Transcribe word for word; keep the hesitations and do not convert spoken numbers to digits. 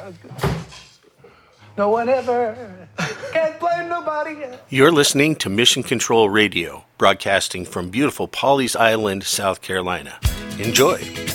That's good. No one ever. Can't blame nobody. You're listening to Mission Control Radio, broadcasting from beautiful Pawleys Island, South Carolina. Enjoy.